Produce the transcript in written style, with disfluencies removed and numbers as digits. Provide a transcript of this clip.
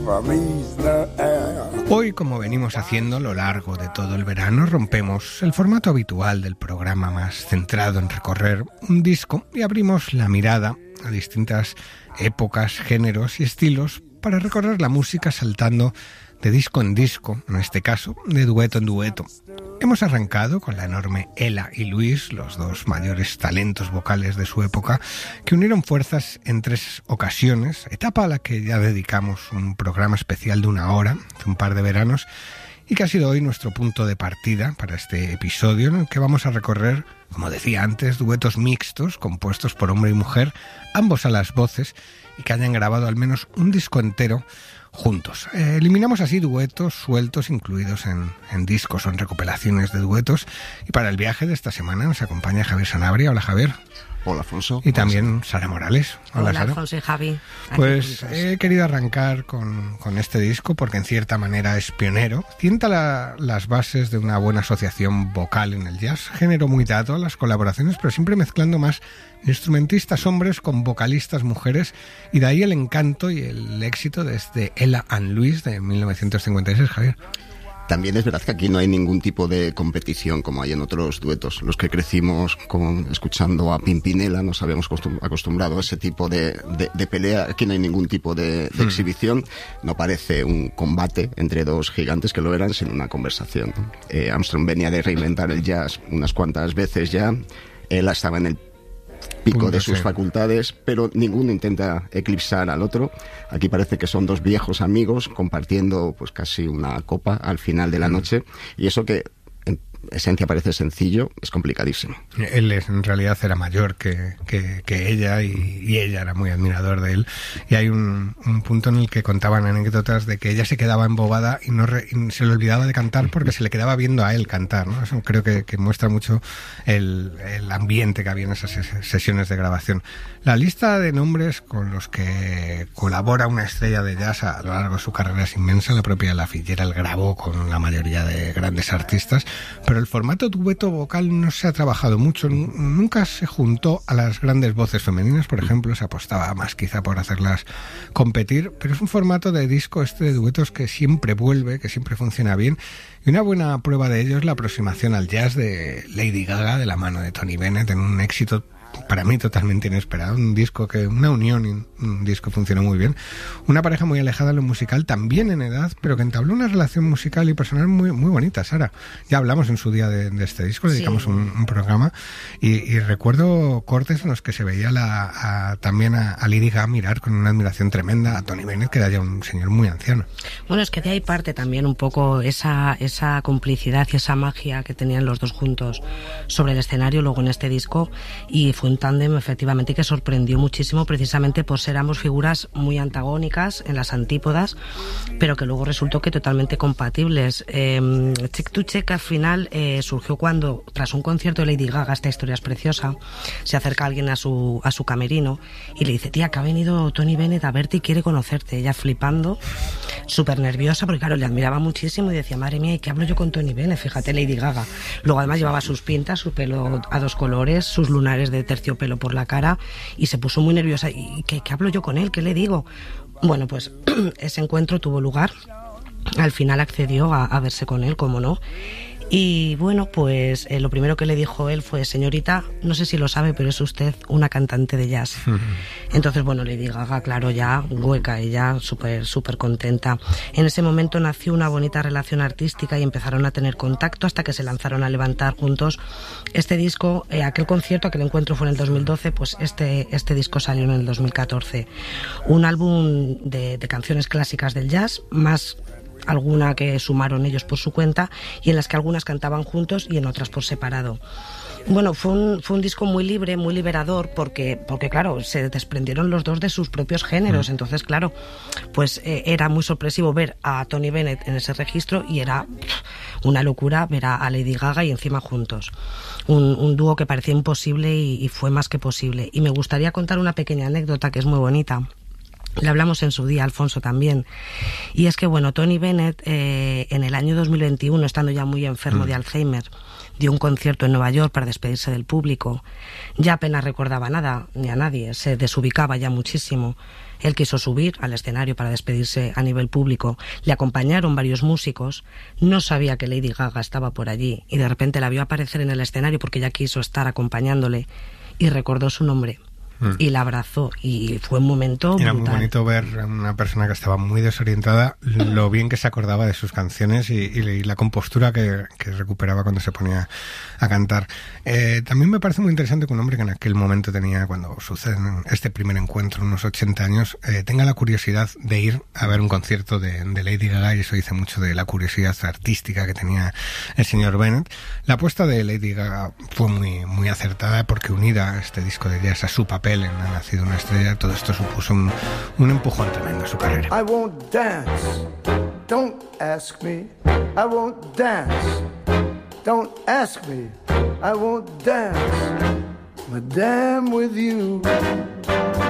Hoy, como venimos haciendo a lo largo de todo el verano, rompemos el formato habitual del programa más centrado en recorrer un disco y abrimos la mirada a distintas épocas, géneros y estilos para recorrer la música saltando de disco en disco, en este caso de dueto en dueto. Hemos arrancado con la enorme Ella y Luis, los dos mayores talentos vocales de su época, que unieron fuerzas en 3 ocasiones, etapa a la que ya dedicamos un programa especial de 1 hora, hace un par de veranos, y que ha sido hoy nuestro punto de partida para este episodio, en el que vamos a recorrer, como decía antes, duetos mixtos, compuestos por hombre y mujer, ambos a las voces, y que hayan grabado al menos un disco entero juntos. Eliminamos así duetos sueltos incluidos en discos o en recopilaciones de duetos, y para el viaje de esta semana nos acompaña Javier Sanabria. Hola, Javier. Hola, Alfonso. Y también Sara Morales. Hola, Sara. Alfonso y Javi. Pues he querido arrancar con este disco porque en cierta manera es pionero. Sienta las bases de una buena asociación vocal en el jazz, género muy dado a las colaboraciones, pero siempre mezclando más instrumentistas hombres con vocalistas mujeres, y de ahí el encanto y el éxito de este Ella and Luis de 1956, Javier. También es verdad que aquí no hay ningún tipo de competición como hay en otros duetos. Los que crecimos escuchando a Pimpinela nos habíamos acostumbrado a ese tipo de pelea. Aquí no hay ningún tipo de exhibición. No parece un combate entre dos gigantes, que lo eran, sino una conversación. Armstrong venía de reinventar el jazz unas cuantas veces ya. Ella estaba en el pico de sus facultades, pero ninguno intenta eclipsar al otro. Aquí parece que son dos viejos amigos compartiendo pues casi una copa al final de la noche, y eso que en esencia parece sencillo, es complicadísimo. Él en realidad era mayor que ella, y ella era muy admirador de él, y hay un punto en el que contaban anécdotas de que ella se quedaba embobada y se le olvidaba de cantar porque se le quedaba viendo a él cantar, ¿no? Eso creo que muestra mucho el ambiente que había en esas sesiones de grabación. La lista de nombres con los que colabora una estrella de jazz a lo largo de su carrera es inmensa. La propia Ella Fitzgerald grabó con la mayoría de grandes artistas, pero el formato dueto vocal no se ha trabajado mucho, nunca se juntó a las grandes voces femeninas, por ejemplo, se apostaba más quizá por hacerlas competir, pero es un formato de disco de duetos que siempre vuelve, que siempre funciona bien, y una buena prueba de ello es la aproximación al jazz de Lady Gaga de la mano de Tony Bennett, en un éxito para mí totalmente inesperado, una unión y un disco funcionó muy bien, una pareja muy alejada en lo musical, también en edad, pero que entabló una relación musical y personal muy, muy bonita. Sara, ya hablamos en su día de este disco, dedicamos un programa, y recuerdo cortes en los que se veía también a Lady Gaga mirar con una admiración tremenda a Tony Bennett, que era ya un señor muy anciano. Bueno, es que de ahí parte también un poco esa complicidad y esa magia que tenían los dos juntos sobre el escenario luego en este disco, y fue un tándem efectivamente que sorprendió muchísimo, precisamente por ser ambos figuras muy antagónicas en las antípodas, pero que luego resultó que totalmente compatibles. Check to Check al final surgió cuando, tras un concierto de Lady Gaga, esta historia es preciosa, se acerca alguien a su camerino y le dice: tía, que ha venido Tony Bennett a verte y quiere conocerte. Ella flipando, súper nerviosa, porque claro, le admiraba muchísimo y decía: madre mía, ¿y qué hablo yo con Tony Bennett? Fíjate, Lady Gaga. Luego además llevaba sus pintas, su pelo a 2 colores, sus lunares de terciopelo por la cara, y se puso muy nerviosa. ¿Y qué hablo yo con él? ¿Qué le digo? Bueno, pues ese encuentro tuvo lugar. Al final accedió a verse con él, cómo no. Y bueno, pues lo primero que le dijo él fue: señorita, no sé si lo sabe, pero es usted una cantante de jazz. Entonces, bueno, Lady Gaga, claro, ya hueca, ella súper contenta. En ese momento nació una bonita relación artística y empezaron a tener contacto hasta que se lanzaron a levantar juntos este disco. Aquel encuentro fue en el 2012, pues este disco salió en el 2014. Un álbum de canciones clásicas del jazz, más alguna que sumaron ellos por su cuenta, y en las que algunas cantaban juntos y en otras por separado. Bueno, fue un disco muy libre, muy liberador, porque claro, se desprendieron los dos de sus propios géneros. Entonces, claro, pues era muy sorpresivo ver a Tony Bennett en ese registro, y era una locura ver a Lady Gaga y encima juntos. Un dúo que parecía imposible y fue más que posible. Y me gustaría contar una pequeña anécdota que es muy bonita. Le hablamos en su día, Alfonso también. Y es que, bueno, Tony Bennett, en el año 2021, estando ya muy enfermo de Alzheimer, dio un concierto en Nueva York para despedirse del público. Ya apenas recordaba nada, ni a nadie, se desubicaba ya muchísimo. Él quiso subir al escenario para despedirse a nivel público. Le acompañaron varios músicos. No sabía que Lady Gaga estaba por allí y de repente la vio aparecer en el escenario porque ella quiso estar acompañándole y recordó su nombre. Y la abrazó y fue un momento Era brutal. muy bonito ver a una persona que estaba muy desorientada lo bien que se acordaba de sus canciones y la compostura que recuperaba cuando se ponía a cantar. También me parece muy interesante que un hombre que en aquel momento tenía, cuando sucede este primer encuentro, unos 80 años, tenga la curiosidad de ir a ver un concierto de Lady Gaga, y eso dice mucho de la curiosidad artística que tenía el señor Bennett. La apuesta de Lady Gaga fue muy acertada, porque unida a este disco de jazz a su papel en Ha nacido una estrella, todo esto supuso un empujón tremendo a su carrera. I won't dance, don't ask me. I won't dance, don't ask me. I won't dance, madame, with you.